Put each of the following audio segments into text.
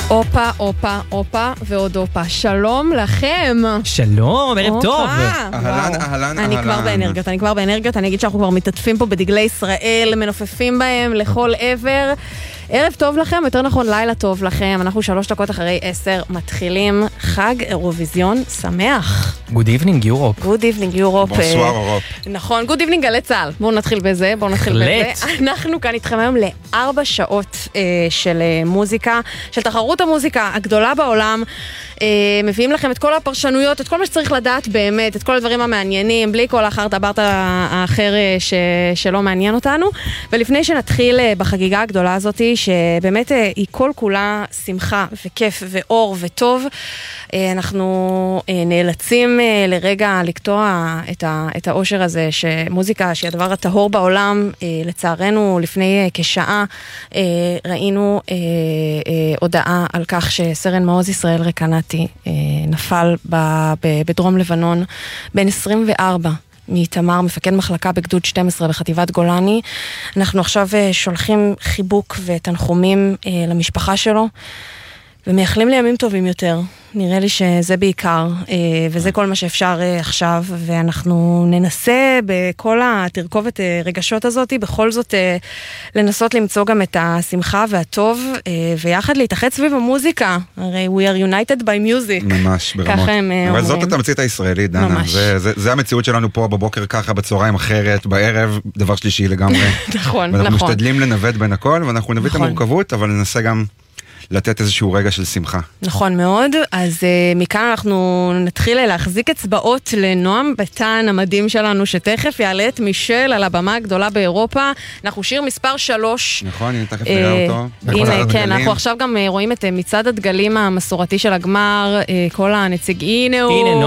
אופה, אופה, אופה ועוד אופה. שלום לכם. שלום, ערב טוב. אהלן. אני כבר באנרגיות, אני אגיד שאנחנו כבר מתעטפים פה בדגלי ישראל, מנופפים בהם לכל עבר. ערב טוב לכם, יותר נכון לילה טוב לכם. אנחנו 3 דקות אחרי 10 מתחילים חג אירוויזיון שמח. Good evening Europe. Good evening Europe. בונסואר אירופ. נכון, Good evening גלי צה"ל. בואו נתחיל בזה. אנחנו כאן איתכם היום ל4 שעות של מוזיקה, של תחרות המוזיקה הגדולה בעולם. מביאים לכם את כל הפרשנויות, את כל מה שצריך לדעת באמת, את כל הדברים המעניינים, בלי כל אחר טברת האחר שלא מעניין אותנו. ולפני שנתחיל בחגיגה הגדולה הזאת, שבאמת היא כל כולה שמחה וכיף ואור וטוב, אנחנו נאלצים לרגע לקטוע את האושר הזה, שמוזיקה שהיא הדבר הטהור בעולם. לצערנו לפני כשעה ראינו הודעה על כך שסרן מעוז ישראל רקנתי נפל בדרום לבנון, בן 24 מתמר, מפקד מחלקה בגדוד 12 בחטיבת גולני. אנחנו עכשיו שולחים חיבוק ותנחומים למשפחה שלו, ומייחלים לימים טובים יותר. נראה לי שזה בעיקר, וזה כל מה שאפשר עכשיו, ואנחנו ננסה בכל התרכובת רגשות הזאת, בכל זאת לנסות למצוא גם את השמחה והטוב, ויחד להתאחד סביב המוזיקה. הרי we are united by music. ממש, ברמות. אבל זאת התמצית הישראלית, דנה. זה המציאות שלנו פה בבוקר ככה, בצהריים אחרת, בערב, דבר שלישי לגמרי. נכון. ואנחנו משתדלים לנווט בין הכל, ואנחנו נביא את המורכבות, אבל ננסה גם לתת איזשהו רגע של שמחה. נכון מאוד, אז מכאן אנחנו נתחיל להחזיק אצבעות לנועם בטן המדהים שלנו, שתכף יעלה את מישל על הבמה הגדולה באירופה. אנחנו שיר מספר 3. נכון, הנה תכף נראה אותו. הנה, כן, אנחנו עכשיו גם רואים את מצעד הדגלים המסורתי של הגמר, כל הנציג, הנה הוא. הנה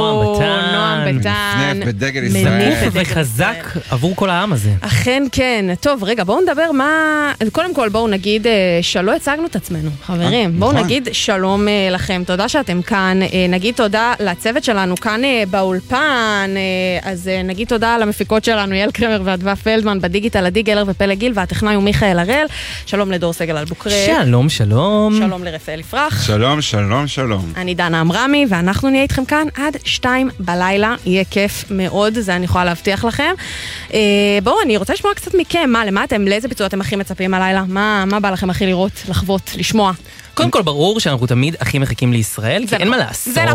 נועם בטן. מפנף בדגל ישראל. וחזק עבור כל העם הזה. אכן כן. טוב, רגע, בואו נדבר קודם כל בואו נגיד שלא הצגנו את עצמנו, חברים. בואו נגיד שלום לכם, תודה שאתם כאן, נגיד תודה לצוות שלנו כאן באולפן, אז נגיד תודה למפיקות שלנו, יעל קרמר ואדווה פלדמן, בדיגיטל עדי גלר ופלג גיל, והטכנאי הוא מיכאל הראל. שלום לדור סגל אלבוקרט. שלום, שלום. שלום לרפאל יפרח. שלום, שלום, שלום. אני דנה אמרמי, ואנחנו נהיה איתכם כאן עד 2 בלילה, יהיה כיף מאוד, זה אני יכולה להבטיח לכם. בואו, אני רוצה לשמוע קצת מכם, לאיזה ביצוע אתם הכי מצפים הלילה? מה בא לכם הכי לראות, לחוות, לשמוע? קודם כל ברור שאנחנו תמיד הכי מחכים לישראל, כי אין מה לעשות. זה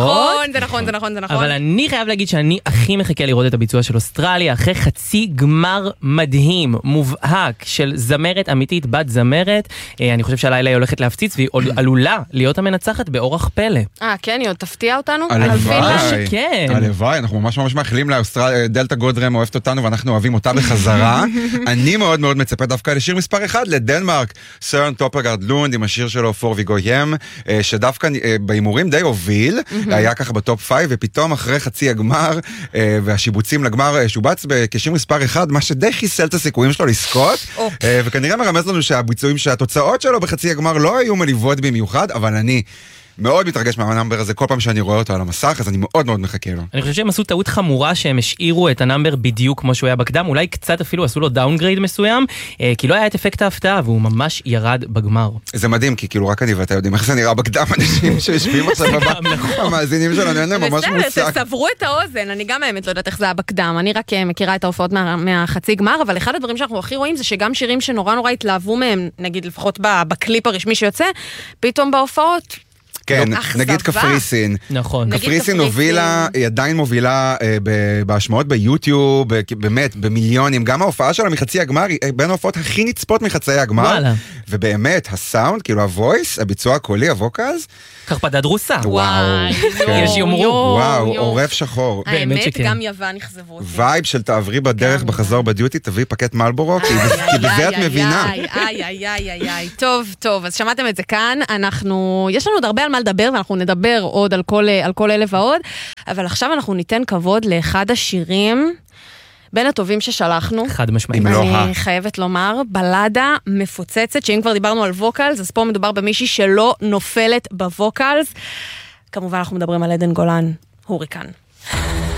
נכון. אבל אני חייב להגיד שאני הכי מחכה לראות את הביצוע של אוסטרליה, אחרי חצי גמר מדהים, מובהק, של זמרת אמיתית, בת זמרת. אני חושב שהלילה היא הולכת להפציץ, והיא עלולה להיות המנצחת באורח פלא. כן, היא עוד תפתיע אותנו? הלוואי, אנחנו ממש מאחלים לאוסטרליה, דלתה גודרם אוהבת אותנו, ואנחנו אוהבים אותה בחזרה. אני מאוד מאוד מצפה דווקא לשיר מספר 1, לדנמרק, סרן טופרגרד לונד, עם השיר שלו פור ויגויים, שדווקא באימורים די הוביל, היה ככה בטופ 5, ופתאום אחרי חצי הגמר, והשיבוצים לגמר שובץ כשיר מספר 1, מה שדי חיסל את הסיכויים שלו לזכות, וכנראה מרמז לנו שהתוצאות שלו בחצי הגמר לא היו מליבות במיוחד, אבל אני מאוד מתרגש מהנאמבר הזה כל פעם שאני רואה אותו על המסך, אז אני מאוד מאוד מחכה לו. אני חושב שהם עשו טעות חמורה שהם השאירו את הנאמבר בדיוק כמו שהוא היה בקדם, אולי קצת אפילו עשו לו דאונגרייד מסוים, כי לא היה את אפקט ההפתעה, והוא ממש ירד בגמר. זה מדהים, כי כאילו רק אני ואתה יודעים איך זה נראה בקדם, אנשים שיושבים עכשיו המאזינים שלנו, אין להם ממש מוצק. תסברו את האוזן, אני גם האמת לא יודעת איך זה היה בקדם, אני רק מכירה את ההופעות מהחצי גמר, אבל אחד הדברים שאנחנו הכי רואים זה שגם שירים שנורא התלהבו מהם, נגיד לפחות בקליפ הרשמי שיוצא, פתאום בהופעות כן, נגיד קפריסין. נכון. קפריסין הובילה, היא עדיין מובילה בהשמעות ביוטיוב, באמת, במיליונים. גם ההופעה שלה מחצי הגמר, היא בין ההופעות הכי נצפות מחצי הגמר. ובאמת, הסאונד, כאילו הוויס, הביצוע הקולי, הווקלס. קרפדה דרוסה. וואי. יש יומרו. וואו, עורף שחור. האמת, גם יוון נכזבו אותי. וייב של תעברי בדרך בחזור בדיוטי, תביא פקט מלבורו, כי בזה את מבינה. טוב, אז שמעתם את זה כאן. יש לנו עוד הרבה על מה לדבר, ואנחנו נדבר עוד על כל אלה ועוד, אבל עכשיו אנחנו ניתן כבוד לאחד השירים בין הטובים ששלחנו. חד משמעית. אני חייבת לומר, בלדה מפוצצת, שאם כבר דיברנו על ווקלס, אז פה מדובר במישהי שלא נופלת בווקלס. כמובן אנחנו מדברים על עדן גולן, הוריקן.